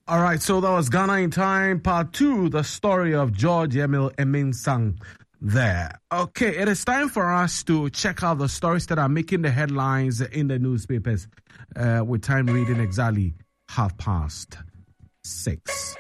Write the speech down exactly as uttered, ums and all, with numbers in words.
All right, so that was Ghana in Time, part two, the story of George Emil Eminsang there. Okay, it is time for us to check out the stories that are making the headlines in the newspapers uh, with time reading exactly half past six.